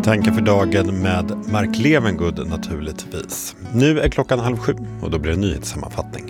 Tankar för dagen med Mark Levengood naturligtvis. Nu är klockan 6:30 och då blir det nyhetssammanfattning.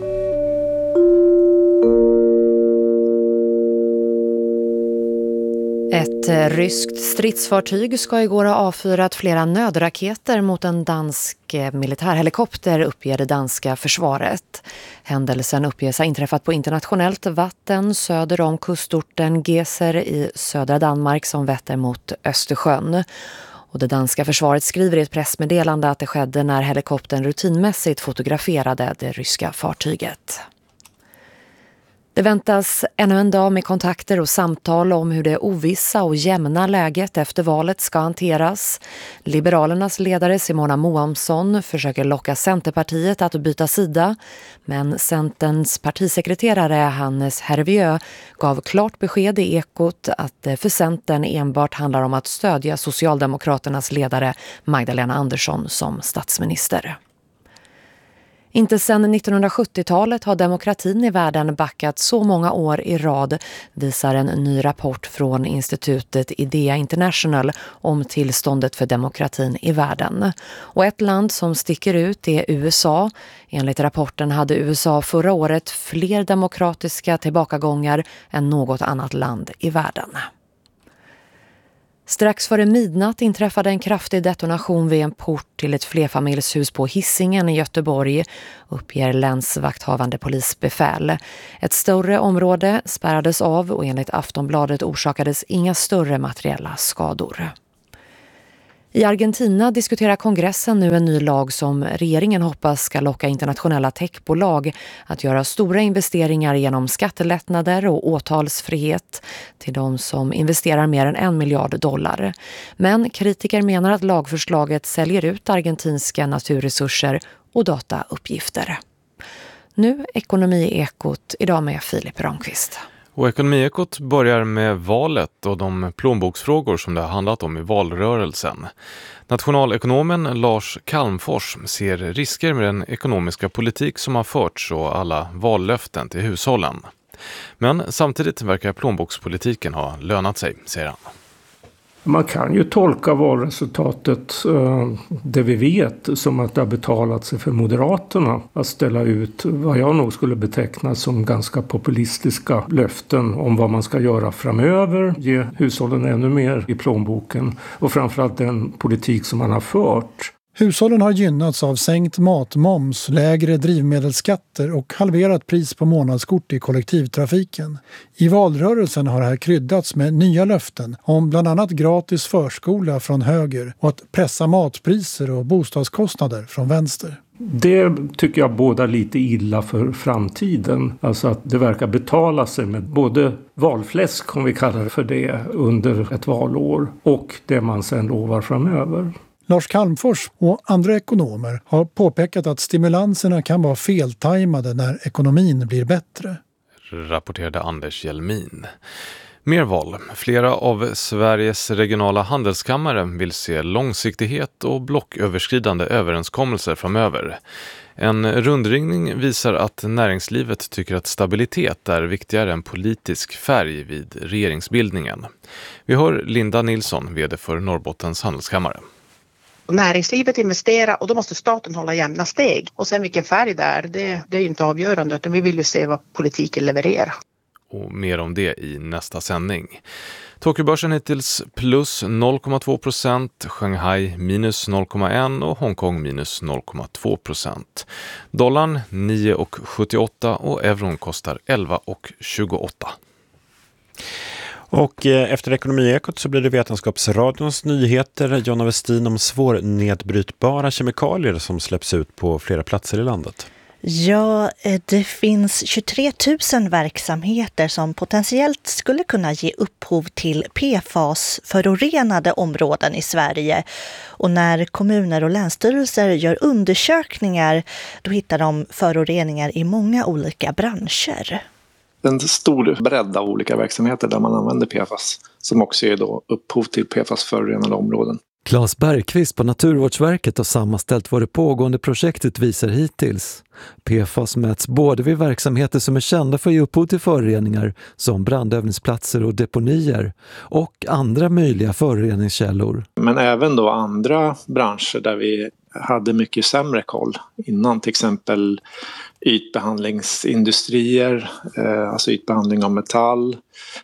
Ett ryskt stridsfartyg ska igår ha avfyrat flera nödraketer mot en dansk militärhelikopter, uppger det danska försvaret. Händelsen uppges ha inträffat på internationellt vatten söder om kustorten Geser i södra Danmark som vetter mot Östersjön. Och det danska försvaret skriver i ett pressmeddelande att det skedde när helikoptern rutinmässigt fotograferade det ryska fartyget. Det väntas ännu en dag med kontakter och samtal om hur det ovissa och jämna läget efter valet ska hanteras. Liberalernas ledare Simona Moamsson försöker locka Centerpartiet att byta sida, men Centerns partisekreterare Hannes Hervieu gav klart besked i Ekot att det för Centern enbart handlar om att stödja Socialdemokraternas ledare Magdalena Andersson som statsminister. Inte sedan 1970-talet har demokratin i världen backat så många år i rad, visar en ny rapport från institutet Idea International om tillståndet för demokratin i världen. Och ett land som sticker ut är USA. Enligt rapporten hade USA förra året fler demokratiska tillbakagångar än något annat land i världen. Strax före midnatt inträffade en kraftig detonation vid en port till ett flerfamiljshus på Hisingen i Göteborg, uppger länsvakthavande polisbefäl. Ett större område spärrades av och enligt Aftonbladet orsakades inga större materiella skador. I Argentina diskuterar kongressen nu en ny lag som regeringen hoppas ska locka internationella techbolag att göra stora investeringar genom skattelättnader och åtalsfrihet till de som investerar mer än $1 miljard. Men kritiker menar att lagförslaget säljer ut argentinska naturresurser och datauppgifter. Nu Ekonomi-ekot, idag med Filip Ramqvist. Och Ekonomiekot börjar med valet och de plånboksfrågor som det har handlat om i valrörelsen. Nationalekonomen Lars Calmfors ser risker med den ekonomiska politik som har förts och alla vallöften till hushållen. Men samtidigt verkar plånbokspolitiken ha lönat sig, säger han. Man kan ju tolka valresultatet, det vi vet, som att det har betalat sig för Moderaterna att ställa ut vad jag nog skulle beteckna som ganska populistiska löften om vad man ska göra framöver, ge hushållen ännu mer i plånboken och framförallt den politik som man har fört. Hushållen har gynnats av sänkt matmoms, lägre drivmedelsskatter och halverat pris på månadskort i kollektivtrafiken. I valrörelsen har det här kryddats med nya löften om bland annat gratis förskola från höger och att pressa matpriser och bostadskostnader från vänster. Det tycker jag båda lite illa för framtiden. Alltså att det verkar betala sig med både valfläsk, om vi kallar det för det, under ett valår och det man sen lovar framöver. Lars Calmfors och andra ekonomer har påpekat att stimulanserna kan vara feltajmade när ekonomin blir bättre. Rapporterade Anders Hjelmin. Mer val. Flera av Sveriges regionala handelskammare vill se långsiktighet och blocköverskridande överenskommelser framöver. En rundringning visar att näringslivet tycker att stabilitet är viktigare än politisk färg vid regeringsbildningen. Vi hör Linda Nilsson, vd för Norrbottens handelskammare. Näringslivet investerar och då måste staten hålla jämna steg. Och sen vilken färg det är ju inte avgörande, utan vi vill ju se vad politiken levererar. Och mer om det i nästa sändning. Tokyobörsen hittills plus 0,2%, Shanghai minus 0,1% och Hongkong minus 0,2%. Dollarn 9,78 och euron kostar 11,28. Och efter Ekonomiekot så blir det Vetenskapsradions nyheter. Jonna Westin om svårnedbrytbara kemikalier som släpps ut på flera platser i landet. Ja, det finns 23 000 verksamheter som potentiellt skulle kunna ge upphov till PFAS-förorenade områden i Sverige. Och när kommuner och länsstyrelser gör undersökningar, då hittar de föroreningar i många olika branscher. En stor bredd av olika verksamheter där man använder PFAS som också är då upphov till PFAS-förorenade områden. Claes Bergqvist på Naturvårdsverket har sammanställt vad det pågående projektet visar hittills. PFAS mäts både vid verksamheter som är kända för att ge upphov till föroreningar som brandövningsplatser och deponier och andra möjliga föroreningskällor. Men även då andra branscher där vi hade mycket sämre koll innan, till exempel ytbehandlingsindustrier, alltså ytbehandling av metall,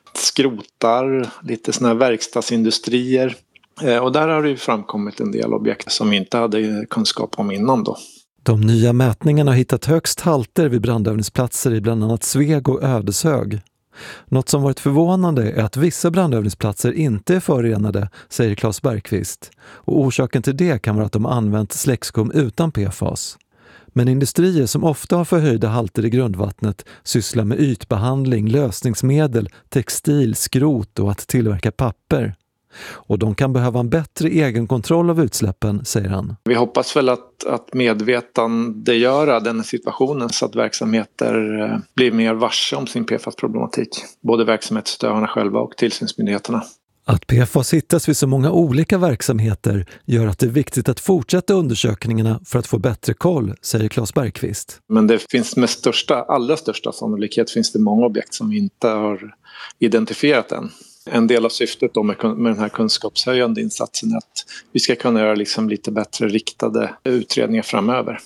skrotar, lite såna här verkstadsindustrier. Och där har det ju framkommit en del objekt som vi inte hade kunskap om innan då. De nya mätningarna har hittat högst halter vid brandövningsplatser i bland annat Sveg och Ödeshög. Något som varit förvånande är att vissa brandövningsplatser inte är förorenade, säger Claes Bergqvist. Och orsaken till det kan vara att de använt släckskum utan PFAS. Men industrier som ofta har förhöjda halter i grundvattnet sysslar med ytbehandling, lösningsmedel, textil, skrot och att tillverka papper. Och de kan behöva en bättre egenkontroll av utsläppen, säger han. Vi hoppas väl att medvetandegöra den situationen så att verksamheter blir mer varse om sin PFAS-problematik. Både verksamhetsutövarna själva och tillsynsmyndigheterna. Att PFAS hittas vid så många olika verksamheter gör att det är viktigt att fortsätta undersökningarna för att få bättre koll, säger Claes Bergqvist. Men det finns med allra största sannolikhet finns det många objekt som vi inte har identifierat än. En del av syftet då med den här kunskapshöjande insatsen är att vi ska kunna göra liksom lite bättre riktade utredningar framöver.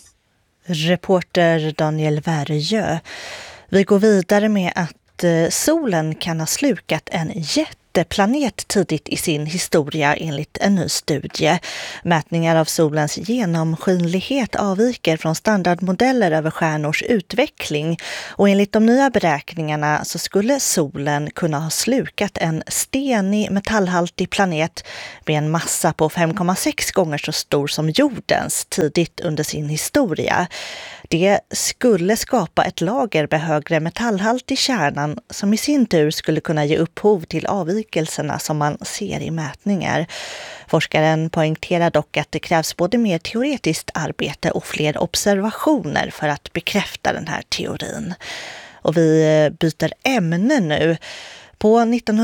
Reporter Daniel Värjö. Vi går vidare med att solen kan ha slukat en jätteplanet tidigt i sin historia enligt en ny studie. Mätningar av solens genomskinlighet avviker från standardmodeller över stjärnors utveckling och enligt de nya beräkningarna så skulle solen kunna ha slukat en stenig metallhaltig planet med en massa på 5,6 gånger så stor som jordens tidigt under sin historia. Det skulle skapa ett lager med högre metallhalt i kärnan som i sin tur skulle kunna ge upphov till avvikelserna som man ser i mätningar. Forskaren poängterar dock att det krävs både mer teoretiskt arbete och fler observationer för att bekräfta den här teorin. Och vi byter ämne nu. På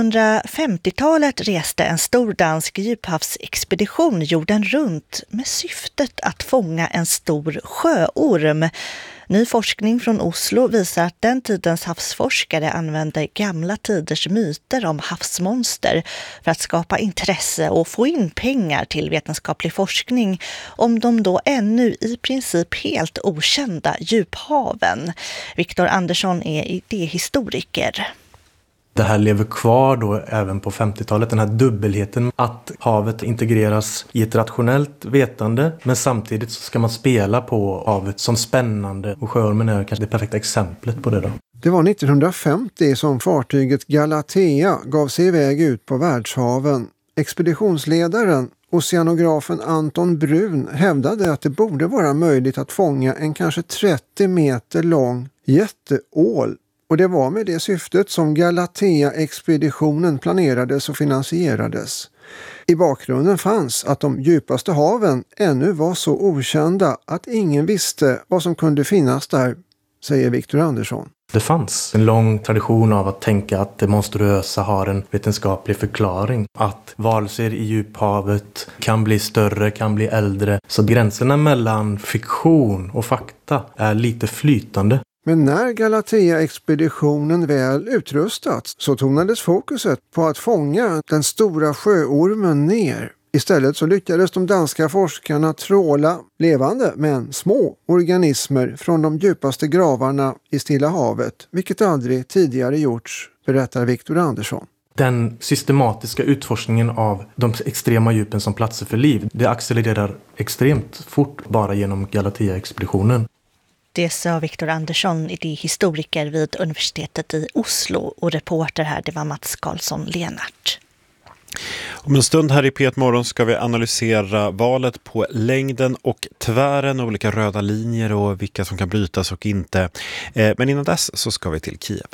1950-talet reste en stor dansk djuphavsexpedition jorden runt med syftet att fånga en stor sjöorm. Ny forskning från Oslo visar att den tidens havsforskare använde gamla tiders myter om havsmonster för att skapa intresse och få in pengar till vetenskaplig forskning om de då ännu i princip helt okända djuphaven. Viktor Andersson är idéhistoriker. Det här lever kvar då även på 50-talet, den här dubbelheten att havet integreras i ett rationellt vetande men samtidigt så ska man spela på havet som spännande och sjöormen är kanske det perfekta exemplet på det då. Det var 1950 som fartyget Galatea gav sig iväg ut på världshaven. Expeditionsledaren, oceanografen Anton Brun, hävdade att det borde vara möjligt att fånga en kanske 30 meter lång jätteål. Och det var med det syftet som Galatea-expeditionen planerades och finansierades. I bakgrunden fanns att de djupaste haven ännu var så okända att ingen visste vad som kunde finnas där, säger Viktor Andersson. Det fanns en lång tradition av att tänka att det monstruösa har en vetenskaplig förklaring. Att varelser i djuphavet kan bli större, kan bli äldre. Så gränserna mellan fiktion och fakta är lite flytande. Men när Galatea-expeditionen väl utrustats så tonades fokuset på att fånga den stora sjöormen ner. Istället så lyckades de danska forskarna tråla levande men små organismer från de djupaste gravarna i Stilla havet, vilket aldrig tidigare gjorts, berättar Viktor Andersson. Den systematiska utforskningen av de extrema djupen som platser för liv, det accelererar extremt fort bara genom Galatea-expeditionen. Det sa Viktor Andersson, idéhistoriker vid universitetet i Oslo, och reporter här, det var Mats Karlsson-Lenart. Om en stund här i P1 Morgon ska vi analysera valet på längden och tvären, olika röda linjer och vilka som kan brytas och inte. Men innan dess så ska vi till Kiev.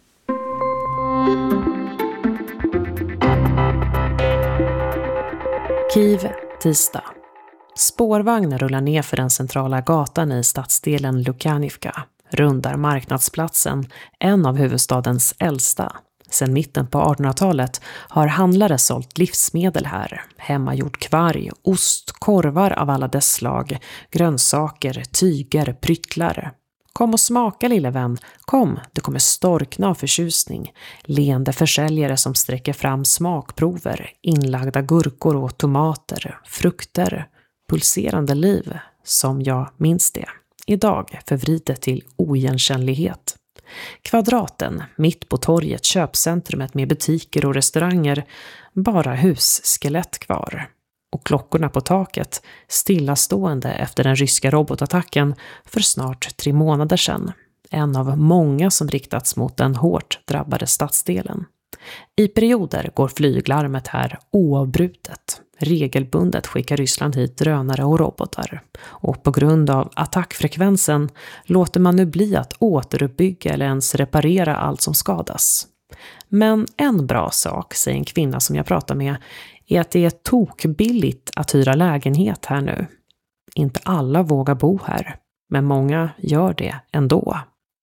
Kiev, tisdag. Spårvagnar rullar ner för den centrala gatan i stadsdelen Lukjanivka, rundar marknadsplatsen, en av huvudstadens äldsta. Sedan mitten på 1800-talet har handlare sålt livsmedel här. Hemmagjord kvarg, ost, korvar av alla dess slag, grönsaker, tyger, pryttlar. Kom och smaka, lille vän. Kom, du kommer storkna av förtjusning. Leende försäljare som sträcker fram smakprover, inlagda gurkor och tomater, frukter, pulserande liv, som jag minns det. Idag förvridet till oigenkännlighet. Kvadraten, mitt på torget, köpcentrumet med butiker och restauranger, bara husskelett kvar. Och klockorna på taket, stillastående efter den ryska robotattacken för snart 3 månader sedan. En av många som riktats mot den hårt drabbade stadsdelen. I perioder går flyglarmet här oavbrutet. Regelbundet skickar Ryssland hit drönare och robotar. Och på grund av attackfrekvensen låter man nu bli att återuppbygga eller ens reparera allt som skadas. Men en bra sak, säger en kvinna som jag pratar med, är att det är tokbilligt att hyra lägenhet här nu. Inte alla vågar bo här, men många gör det ändå.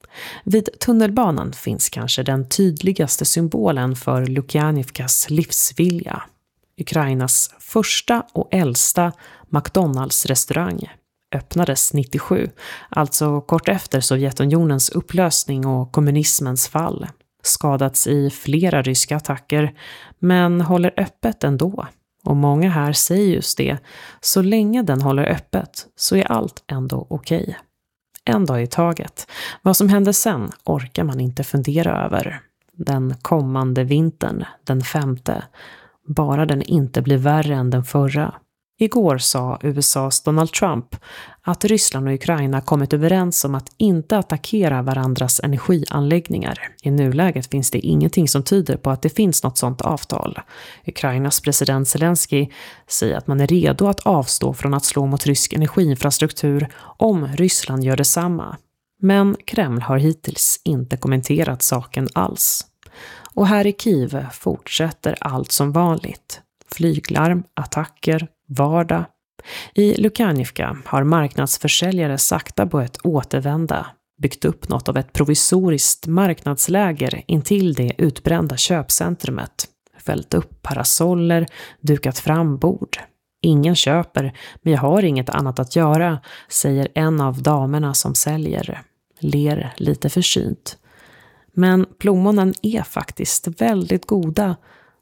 Vid tunnelbanan finns kanske den tydligaste symbolen för Lukjanivkas livsvilja. Ukrainas första och äldsta McDonalds-restaurang öppnades 97, alltså kort efter Sovjetunionens upplösning och kommunismens fall. Skadats i flera ryska attacker, men håller öppet ändå. Och många här säger just det, så länge den håller öppet så är allt ändå okej. En dag i taget. Vad som händer sen orkar man inte fundera över. Den kommande vintern, den 5:e, bara den inte blir värre än den förra. Igår sa USAs Donald Trump att Ryssland och Ukraina kommit överens om att inte attackera varandras energianläggningar. I nuläget finns det ingenting som tyder på att det finns något sådant avtal. Ukrainas president Zelensky säger att man är redo att avstå från att slå mot rysk energiinfrastruktur om Ryssland gör detsamma. Men Kreml har hittills inte kommenterat saken alls. Och här i Kiev fortsätter allt som vanligt. Flyglarm, attacker, vardag. I Lukjanivka har marknadsförsäljare sakta börjat återvända, byggt upp något av ett provisoriskt marknadsläger intill det utbrända köpcentrumet, fällt upp parasoller, dukat fram bord. Ingen köper, men jag har inget annat att göra, säger en av damerna som säljer, ler lite försynt. Men plommonen är faktiskt väldigt goda.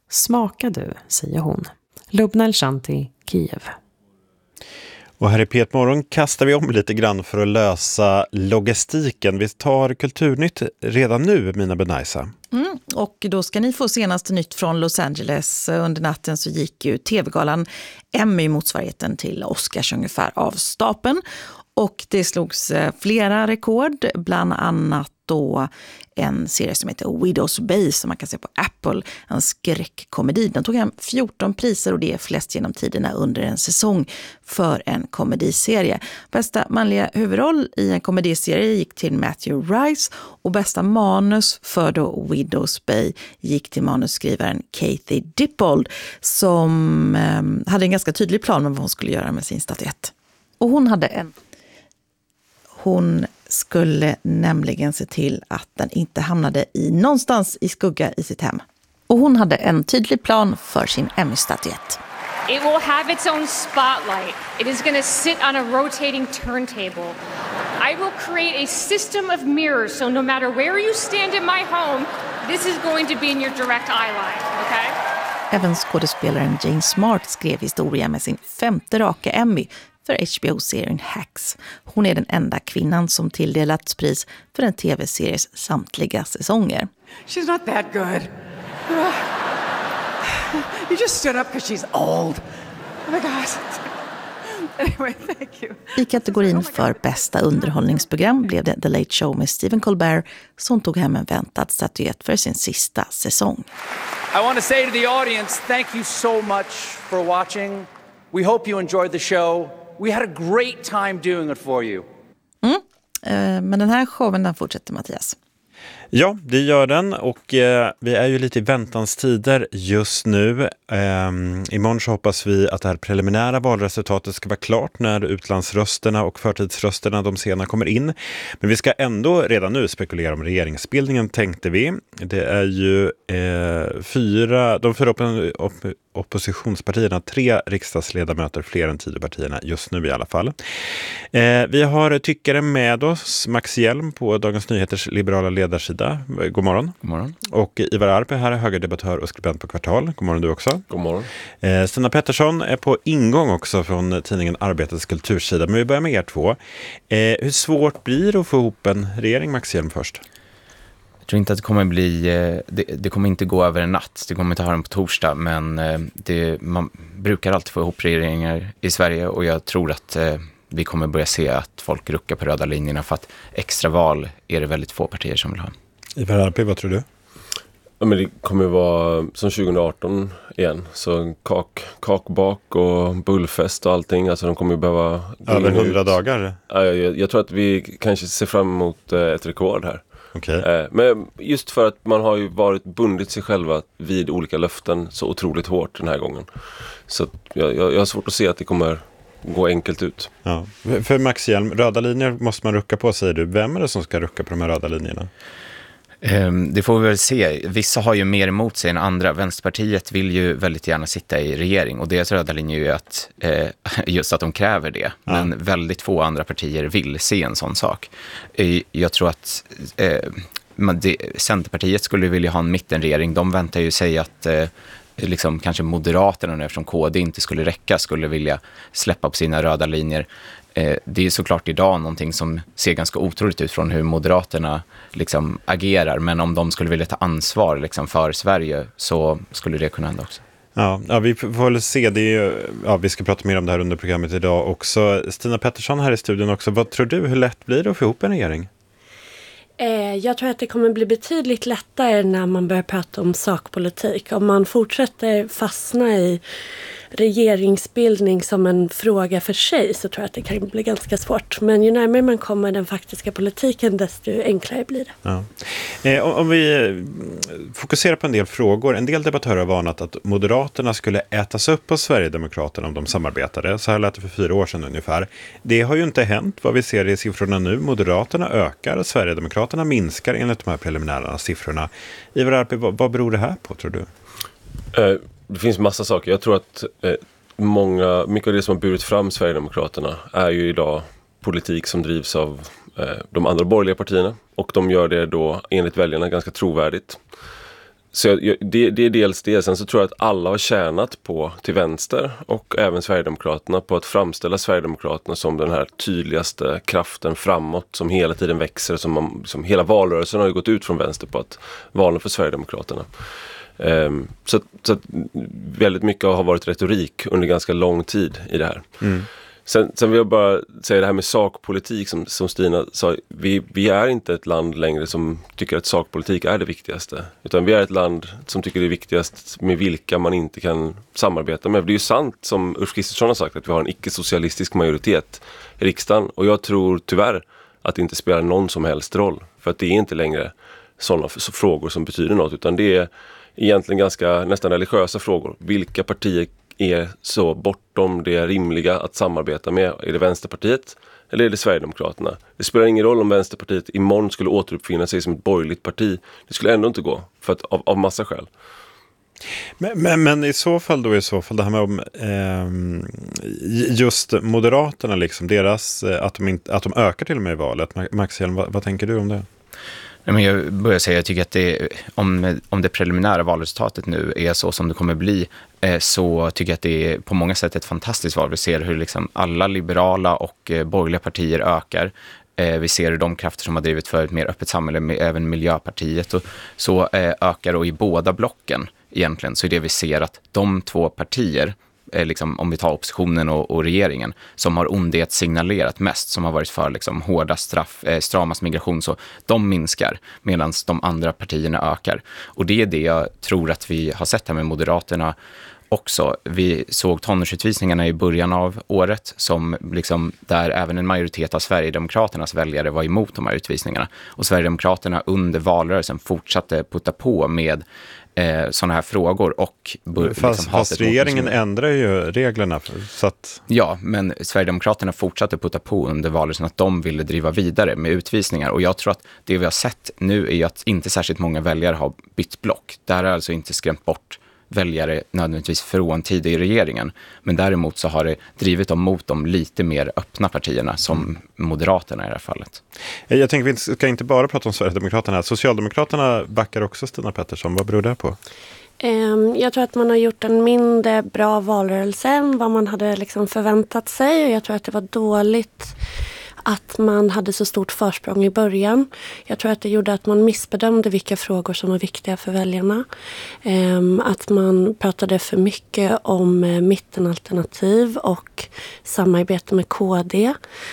Smaka du, säger hon. Lubna Elshanti, Kiev. Och här i P1 Morgon kastar vi om lite grann för att lösa logistiken. Vi tar Kulturnytt redan nu, Mina Benaisa. Och då ska ni få senaste nytt från Los Angeles. Under natten så gick ju tv-galan Emmy-motsvarigheten till Oscars ungefär av stapeln. Och det slogs flera rekord, bland annat då en serie som heter Widow's Bay som man kan se på Apple, en skräckkomedi. Den tog hem 14 priser och det är flest genom tiderna under en säsong för en komediserie. Bästa manliga huvudroll i en komediserie gick till Matthew Rice och bästa manus för då Widow's Bay gick till manusskrivaren Kathy Dippold som hade en ganska tydlig plan om vad hon skulle göra med sin statyett. Och hon skulle nämligen se till att den inte hamnade någonstans i skugga i sitt hem. Och hon hade en tydlig plan för sin Emmy-statyett. It will have its own spotlight. It is going to sit on a rotating turntable. I will create a system of mirrors, so no matter where you stand in my home, this is going to be in your direct eye line, okay? Även skådespelaren Jane Smart skrev historia med sin 5:e raka Emmy för HBO-serien Hacks. Hon är den enda kvinnan som tilldelats pris för en tv-series samtliga säsonger. She's not that good. You just stood up because she's old. Oh my gosh. Anyway, thank you. I kategorin för bästa underhållningsprogram blev det The Late Show med Stephen Colbert som tog hem en väntad statyett för sin sista säsong. I want to say to the audience, thank you so much for watching. We hope you enjoyed the show. We had a great time doing it for you. Men den här showen den fortsätter, Mattias. Ja, det gör den och vi är ju lite i väntans tider just nu. Imorgon så hoppas vi att det här preliminära valresultatet ska vara klart när utlandsrösterna och förtidsrösterna de sena kommer in. Men vi ska ändå redan nu spekulera om regeringsbildningen, tänkte vi. Det är ju de fyra oppositionspartierna, 3 riksdagsledamöter, fler än Tidöpartierna just nu i alla fall. Vi har tyckare med oss, Max Hjelm på Dagens Nyheters liberala ledarsida. God morgon. God morgon. Och Ivar Arpi här är högerdebattör och skribent på Kvartal. God morgon du också. God morgon. Stina Pettersson är på ingång också från tidningen Arbetets kultursida. Men vi börjar med er två. Hur svårt blir det att få ihop en regering, Max Hjelm, först? Jag tror inte att det kommer bli, det kommer inte gå över en natt. Det kommer inte ha den på torsdag, men man brukar alltid få ihop regeringar i Sverige och jag tror att vi kommer börja se att folk ruckar på röda linjerna för att extra val är det väldigt få partier som vill ha. Ivar Arpi, vad tror du? Ja, men det kommer vara som 2018 igen. Så kakbak och bullfest och allting. Alltså de kommer ju behöva... Över 100 dagar? Ja, jag tror att vi kanske ser fram emot ett rekord här. Okay. Men just för att man har ju varit bundit sig själva vid olika löften så otroligt hårt den här gången. Så jag har svårt att se att det kommer gå enkelt ut. Ja. För Max Hjelm, röda linjer måste man rucka på, säger du. Vem är det som ska rucka på de här röda linjerna? Det får vi väl se. Vissa har ju mer emot sig än andra. Vänsterpartiet vill ju väldigt gärna sitta i regering och deras röda linje är ju att, just att de kräver det. Ja. Men väldigt få andra partier vill se en sån sak. Jag tror att Centerpartiet skulle vilja ha en mittenregering. De väntar ju sig att liksom kanske Moderaterna nu, eftersom KD inte skulle räcka, skulle vilja släppa på sina röda linjer. Det är såklart idag någonting som ser ganska otroligt ut från hur Moderaterna liksom agerar, men om de skulle vilja ta ansvar liksom för Sverige så skulle det kunna hända också. Ja, vi får väl se. Det är ju, vi ska prata mer om det här under programmet idag också. Stina Pettersson här i studion också. Vad tror du, hur lätt blir det att få ihop en regering? Jag tror att det kommer bli betydligt lättare när man börjar prata om sakpolitik. Om man fortsätter fastna i regeringsbildning som en fråga för sig så tror jag att det kan bli ganska svårt. Men ju närmare man kommer den faktiska politiken desto enklare blir det. Ja. Om vi fokuserar på en del frågor. En del debattörer har varnat att Moderaterna skulle ätas upp av Sverigedemokraterna om de samarbetade. Så här lät det för 4 år sedan ungefär. Det har ju inte hänt vad vi ser i siffrorna nu. Moderaterna ökar, Sverigedemokraterna minskar enligt de här preliminära siffrorna. Ivar Arpi, vad beror det här på, tror du? Det finns massa saker. Jag tror att mycket av det som har burit fram Sverigedemokraterna är ju idag politik som drivs av de andra borgerliga partierna. Och de gör det då enligt väljarna ganska trovärdigt. Så det är dels det. Sen så tror jag att alla har tjänat på till vänster och även Sverigedemokraterna på att framställa Sverigedemokraterna som den här tydligaste kraften framåt som hela tiden växer. Som hela valrörelsen har ju gått ut från vänster på att valen för Sverigedemokraterna. Så att väldigt mycket har varit retorik under ganska lång tid i det här. Sen vill jag bara säga det här med sakpolitik som Stina sa. Vi är inte ett land längre som tycker att sakpolitik är det viktigaste. Utan vi är ett land som tycker det är viktigast med vilka man inte kan samarbeta med. Det är ju sant som Ulf Kristersson har sagt att vi har en icke-socialistisk majoritet i riksdagen. Och jag tror tyvärr att det inte spelar någon som helst roll. För att det är inte längre sådana frågor som betyder något. Utan det är egentligen ganska nästan religiösa frågor. Vilka partier är så bortom det rimliga att samarbeta med? Är det Vänsterpartiet eller är det Sverigedemokraterna? Det spelar ingen roll om Vänsterpartiet imorgon skulle återuppfinna sig som ett borgerligt parti. Det skulle ändå inte gå för att, av massa skäl. Men i så fall det här med just Moderaterna liksom, deras att de ökar till och med i valet. Max Hjelm, vad tänker du om det? Men jag börjar säga, jag tycker att om det preliminära valresultatet nu är så som det kommer bli, så tycker jag att det är på många sätt ett fantastiskt val. Vi ser hur liksom alla liberala och borgerliga partier ökar. Vi ser de krafter som har drivit för ett mer öppet samhälle, även Miljöpartiet och så ökar, och i båda blocken egentligen så är det vi ser att de två partier, liksom, om vi tar oppositionen och regeringen, som har ondhet signalerat mest, som har varit för liksom, hårda straff, stramast migration, så de minskar medan de andra partierna ökar. Och det är det jag tror att vi har sett här med Moderaterna också. Vi såg tonårsutvisningarna i början av året som liksom, där även en majoritet av Sverigedemokraternas väljare var emot de här utvisningarna. Och Sverigedemokraterna under valrörelsen fortsatte putta på med sådana här frågor. Och fast regeringen ändrar ju reglerna. Så att... Ja, men Sverigedemokraterna fortsatte putta på under valrörelsen att de ville driva vidare med utvisningar. Och jag tror att det vi har sett nu är att inte särskilt många väljare har bytt block. Där har alltså inte skrämt bort väljare nödvändigtvis från tid i regeringen. Men däremot så har det drivit dem mot de lite mer öppna partierna som Moderaterna i det här fallet. Jag tänker vi ska inte bara prata om Sverigedemokraterna. Socialdemokraterna backar också Stina Pettersson. Vad beror det på? Jag tror att man har gjort en mindre bra valrörelse än vad man hade liksom förväntat sig. Och jag tror att det var dåligt att man hade så stort försprång i början. Jag tror att det gjorde att man missbedömde vilka frågor som var viktiga för väljarna. Att man pratade för mycket om mittenalternativ och samarbete med KD.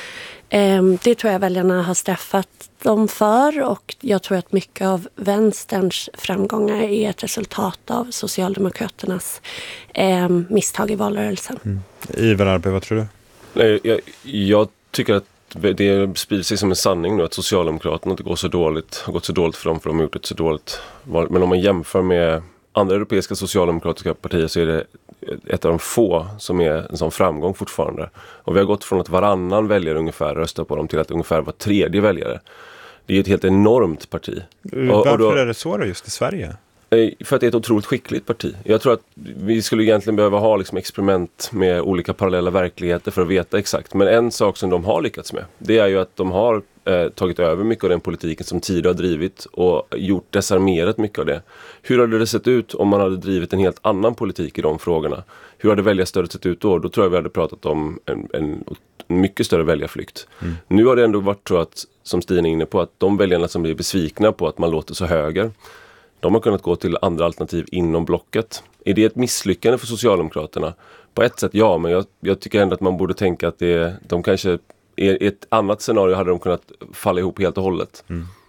Det tror jag väljarna har straffat dem för, och jag tror att mycket av vänsterns framgångar är ett resultat av Socialdemokraternas misstag i valrörelsen. Ivar Arpe, vad tror du? Nej, jag tycker att det sprider sig som en sanning nu att Socialdemokraterna inte har gått så dåligt för dem, för de har gjort ett så dåligt val. Men om man jämför med andra europeiska socialdemokratiska partier så är det ett av de få som är en sån framgång fortfarande. Och vi har gått från att varannan väljare ungefär röstar på dem till att ungefär var tredje väljare. Det är ett helt enormt parti. Varför är det så då just i Sverige? För att det är ett otroligt skickligt parti. Jag tror att vi skulle egentligen behöva ha liksom experiment med olika parallella verkligheter för att veta exakt. Men en sak som de har lyckats med, det är ju att de har tagit över mycket av den politiken som tidigare har drivit och desarmerat mycket av det. Hur hade det sett ut om man hade drivit en helt annan politik i de frågorna? Hur hade väljarstödet sett ut då? Då tror jag vi hade pratat om en mycket större väljarflykt. Nu har det ändå varit så att, som Stina är inne på, att de väljarna som blir besvikna på att man låter så höger, de har kunnat gå till andra alternativ inom blocket. Är det ett misslyckande för Socialdemokraterna? På ett sätt ja, men jag tycker ändå att man borde tänka att de kanske i ett annat scenario hade de kunnat falla ihop helt och hållet.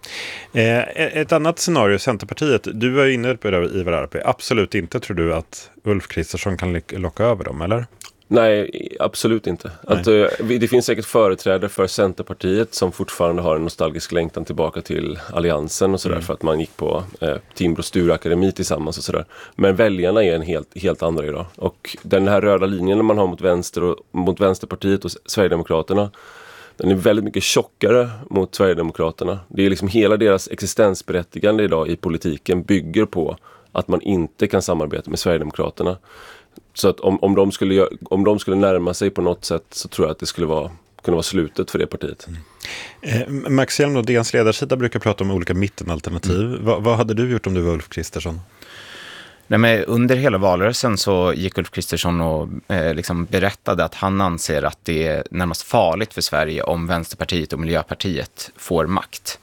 Ett annat scenario, Centerpartiet. Du var inne på det, Ivar Arpe. Absolut inte tror du att Ulf Kristersson kan locka över dem, eller? Nej, absolut inte. Det finns säkert företrädare för Centerpartiet som fortfarande har en nostalgisk längtan tillbaka till alliansen och sådär, för att man gick på Timbro Sturakademi tillsammans och sådär. Men väljarna är en helt andra idag. Och den här röda linjen man har mot vänster och mot Vänsterpartiet och Sverigedemokraterna, den är väldigt mycket tjockare mot Sverigedemokraterna. Det är liksom hela deras existensberättigande idag i politiken bygger på att man inte kan samarbeta med Sverigedemokraterna. Så att om de skulle närma sig på något sätt så tror jag att det skulle kunna vara slutet för det partiet. Max Hjelm och DNs ledarsida brukar prata om olika mittenalternativ. Vad hade du gjort om du var Ulf Kristersson? Nej, men under hela valrörelsen så gick Ulf Kristersson och liksom berättade att han anser att det är närmast farligt för Sverige om Vänsterpartiet och Miljöpartiet får makt.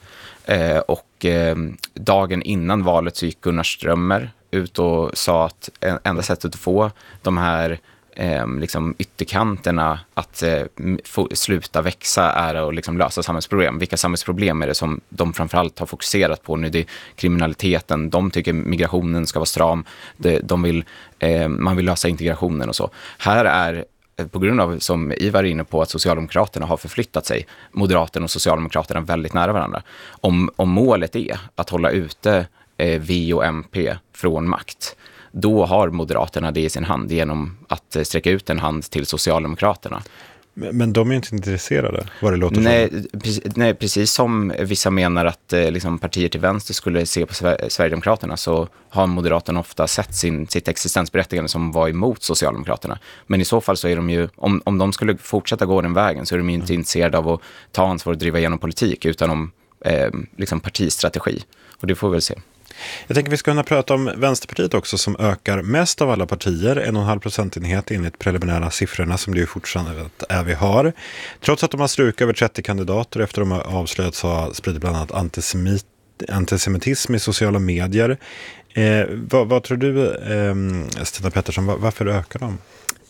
Dagen innan valet så gick Gunnar Strömmer ut och sa att enda sättet att få de här liksom ytterkanterna att sluta växa är att liksom lösa samhällsproblem. Vilka samhällsproblem är det som de framförallt har fokuserat på nu? Det är kriminaliteten. De tycker migrationen ska vara stram. Man vill lösa integrationen och så. Här är, på grund av, som Ivar är inne på, att Socialdemokraterna har förflyttat sig, Moderaterna och Socialdemokraterna väldigt nära varandra. Om målet är att hålla ute V och MP från makt, då har Moderaterna det i sin hand genom att sträcka ut en hand till Socialdemokraterna. Men de är inte intresserade, vad det låter Nej, precis som vissa menar att liksom partier till vänster skulle se på Sverigedemokraterna, så har Moderaterna ofta sett sitt existensberättigande som var emot Socialdemokraterna. Men i så fall så är de ju, om de skulle fortsätta gå den vägen, så är de inte intresserade av att ta ansvar och driva igenom politik, utan om liksom partistrategi. Och det får vi väl se. Jag tänker vi ska kunna prata om Vänsterpartiet också, som ökar mest av alla partier, 1,5 procentenhet enligt preliminära siffrorna som det ju fortfarande är vi har. Trots att de har strukit över 30 kandidater efter de har avslöjats ha spridit bland annat antisemitism i sociala medier. Vad tror du, Stina Pettersson, varför ökar de? Jag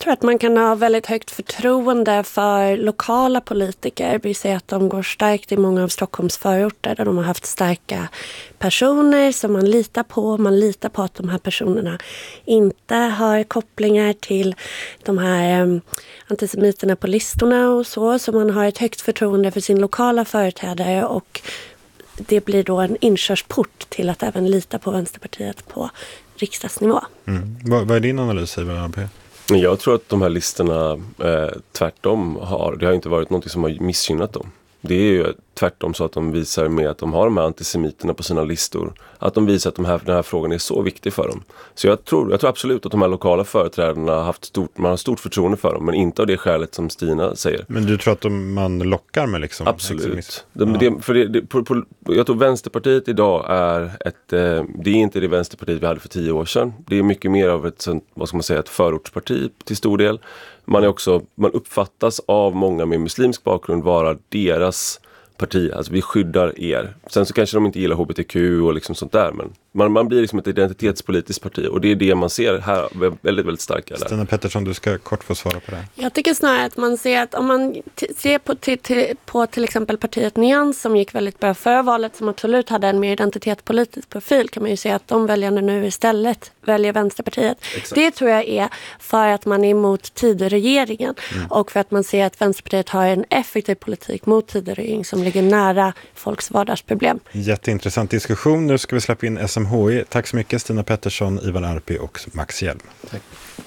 tror att man kan ha väldigt högt förtroende för lokala politiker. Vi ser att de går starkt i många av Stockholms förorter där de har haft starka personer som man litar på. Man litar på att de här personerna inte har kopplingar till de här antisemiterna på listorna och så man har ett högt förtroende för sin lokala företrädare, och det blir då en inkörsport till att även lita på Vänsterpartiet på riksdagsnivå. Vad är din analys, Ivar Arpi? Jag tror att de här listorna tvärtom det har inte varit något som har missgynnat dem. Det är ju tvärtom så att de visar med att de har de här antisemiterna på sina listor. Att de visar att den här frågan är så viktig för dem. Så jag tror absolut att de här lokala företrädarna man har stort förtroende för dem. Men inte av det skälet som Stina säger. Men du tror att man lockar med liksom? Absolut. Jag tror Vänsterpartiet idag är det är inte det Vänsterpartiet vi hade för 10 år sedan. Det är mycket mer av ett förortsparti till stor del. Man uppfattas av många med muslimsk bakgrund vara deras parti, alltså vi skyddar er. Sen så kanske de inte gillar HBTQ och liksom sånt där, men man blir liksom ett identitetspolitiskt parti, och det är det man ser här väldigt, väldigt starkt. Stina Pettersson, du ska kort få svara på det. Jag tycker snarare att man ser att om man ser på till exempel partiet Nyans som gick väldigt bra förra valet, som absolut hade en mer identitetspolitisk profil, kan man ju se att de väljarna nu istället väljer Vänsterpartiet. Exakt. Det tror jag är för att man är emot Tidöregeringen och för att man ser att Vänsterpartiet har en effektiv politik mot Tidöregeringen som ligger nära folks vardagsproblem. Jätteintressant diskussion. Nu ska vi släppa in SMHI. Tack så mycket Stina Pettersson, Ivar Arpi och Max Hjelm. Tack.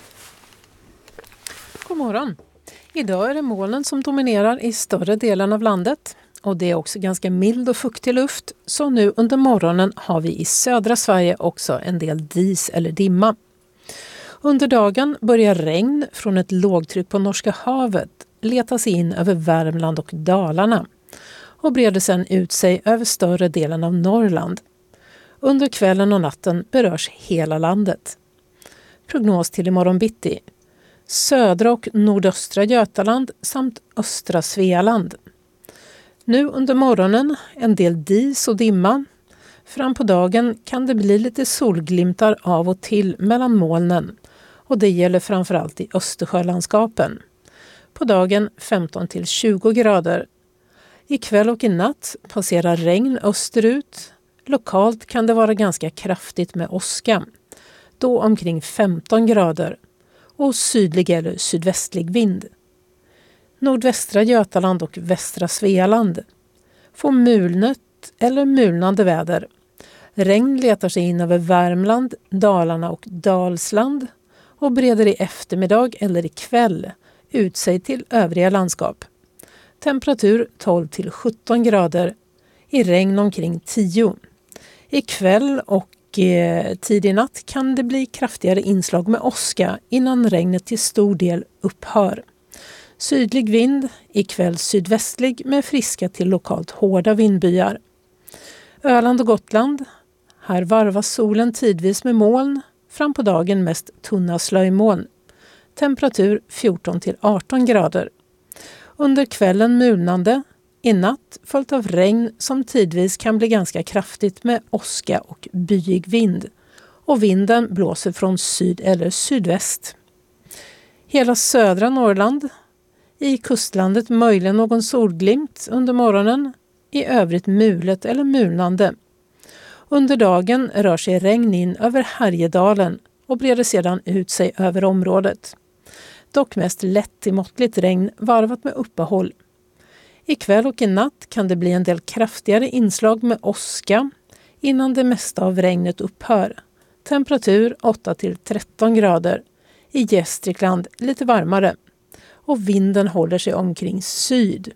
God morgon. Idag är det molnen som dominerar i större delen av landet. Och det är också ganska mild och fuktig luft. Så nu under morgonen har vi i södra Sverige också en del dis eller dimma. Under dagen börjar regn från ett lågtryck på Norska havet leta sig in över Värmland och Dalarna och breder sedan ut sig över större delen av Norrland. Under kvällen och natten berörs hela landet. Prognos till imorgon bitti. Södra och nordöstra Götaland samt östra Svealand. Nu under morgonen en del dis och dimma. Fram på dagen kan det bli lite solglimtar av och till mellan molnen. Och det gäller framförallt i Östersjölandskapen. På dagen 15-20 grader. Ikväll och i natt passerar regn österut. Lokalt kan det vara ganska kraftigt med åska. Då omkring 15 grader. Och sydlig eller sydvästlig vind. Nordvästra Götaland och västra Svealand får mulnet eller mulnande väder. Regn letar sig in över Värmland, Dalarna och Dalsland och breder i eftermiddag eller i kväll ut sig till övriga landskap. Temperatur 12-17 grader, i regn omkring 10. I kväll och tidig natt kan det bli kraftigare inslag med åska innan regnet till stor del upphör. Sydlig vind, ikväll sydvästlig med friska till lokalt hårda vindbyar. Öland och Gotland, här varvas solen tidvis med moln, fram på dagen mest tunna slöjmoln. Temperatur 14-18 grader. Under kvällen mulnande, i natt följt av regn som tidvis kan bli ganska kraftigt med åska och byig vind. Och vinden blåser från syd eller sydväst. Hela södra Norrland, i kustlandet möjligen någon solglimt under morgonen, i övrigt mulet eller mulnande. Under dagen rör sig regn in över Härjedalen och breder sedan ut sig över området. Dock mest lätt till måttligt regn varvat med uppehåll. I kväll och i natt kan det bli en del kraftigare inslag med åska innan det mesta av regnet upphör. Temperatur 8-13 grader. I Gästrikland lite varmare. Och vinden håller sig omkring syd.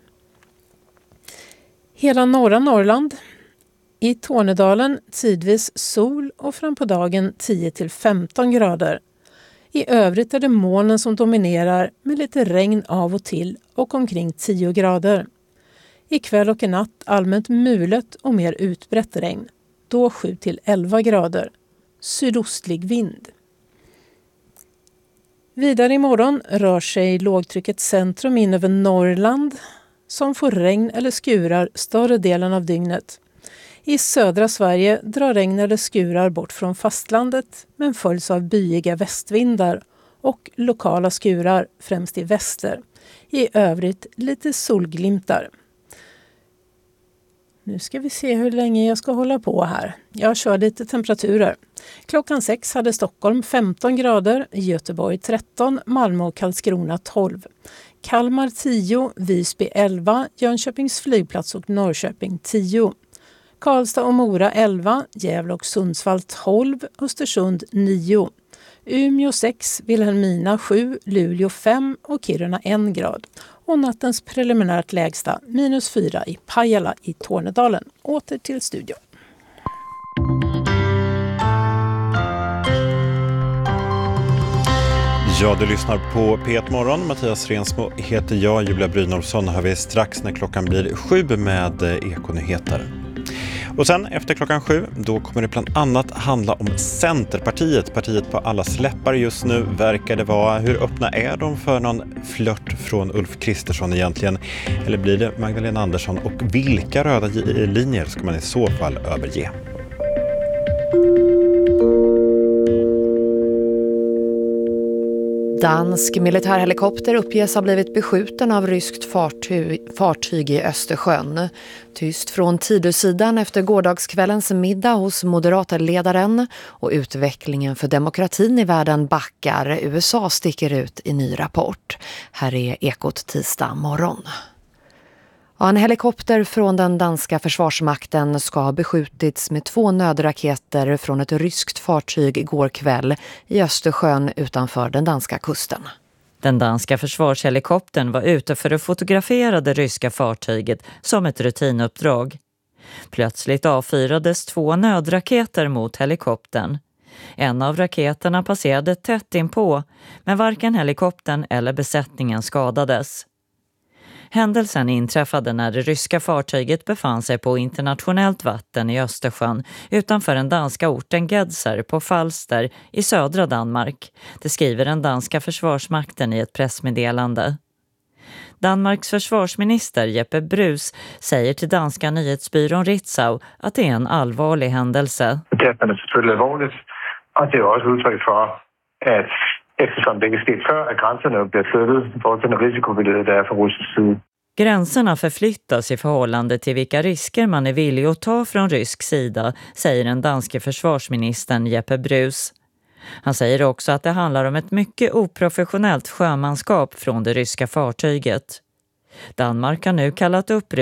Hela norra Norrland. I Tornedalen tidvis sol och fram på dagen 10-15 grader. I övrigt är det molnen som dominerar med lite regn av och till och omkring 10 grader. I kväll och i natt allmänt mulet och mer utbrett regn. Då 7-11 grader. Sydostlig vind. Vidare imorgon rör sig lågtryckets centrum in över Norrland som får regn eller skurar större delen av dygnet. I södra Sverige drar regn eller skurar bort från fastlandet men följs av byiga västvindar och lokala skurar främst i väster. I övrigt lite solglimtar. Nu ska vi se hur länge jag ska hålla på här. Jag kör lite temperaturer. Klockan 6 hade Stockholm 15 grader, Göteborg 13, Malmö och Karlskrona 12. Kalmar 10, Visby 11, Jönköpings flygplats och Norrköping 10. Karlstad och Mora 11, Gävle och Sundsvall 12, Östersund 9. Umeå 6, Vilhelmina 7, Luleå 5 och Kiruna 1 grad. Och nattens preliminärt lägsta -4 i Pajala i Tornedalen. Åter till studion. Ja, du lyssnar på P1 Morgon. Mattias Rensmo heter jag. Julia Brynolfsson har vi strax när klockan blir 7 med Ekonyheter. Och sen efter klockan 7, då kommer det bland annat handla om Centerpartiet. Partiet på allas läppar just nu verkar det vara. Hur öppna är de för någon flört från Ulf Kristersson egentligen? Eller blir det Magdalena Andersson? Och vilka röda linjer ska man i så fall överge? Dansk militärhelikopter uppges ha blivit beskjuten av ryskt fartyg i Östersjön. Tyst från Tidösidan efter gårdagskvällens middag hos moderatledaren och utvecklingen för demokratin i världen backar. USA sticker ut i ny rapport. Här är Ekot tisdag morgon. En helikopter från den danska försvarsmakten ska ha beskjutits med 2 nödraketer från ett ryskt fartyg igår kväll i Östersjön utanför den danska kusten. Den danska försvarshelikoptern var ute för att fotografera det ryska fartyget som ett rutinuppdrag. Plötsligt avfyrades 2 nödraketer mot helikoptern. En av raketerna passerade tätt inpå, men varken helikoptern eller besättningen skadades. Händelsen inträffade när det ryska fartyget befann sig på internationellt vatten i Östersjön utanför den danska orten Gedser på Falster i södra Danmark. Det skriver den danska försvarsmakten i ett pressmeddelande. Danmarks försvarsminister Jeppe Bruus säger till danska nyhetsbyrån Ritzau att det är en allvarlig händelse. Det är naturligtvis allvarligt och det är också uttryck för att eftersom det inte skett för att gränserna blir flyttat för den risikobilden där från rysk sida. Gränserna förflyttas i förhållande till vilka risker man är villig att ta från rysk sida, säger den danske försvarsministern Jeppe Bruus. Han säger också att det handlar om ett mycket oprofessionellt sjömanskap från det ryska fartyget. Danmark har nu kallat upp